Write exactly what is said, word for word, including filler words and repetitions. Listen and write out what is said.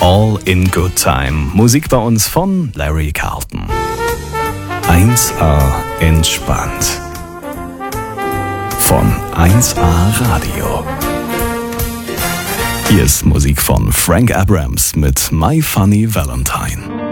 All in Good Time. Musik bei uns von Larry Carlton. eins A entspannt. Von eins A Radio. Hier ist Musik von Frank Abrams mit My Funny Valentine.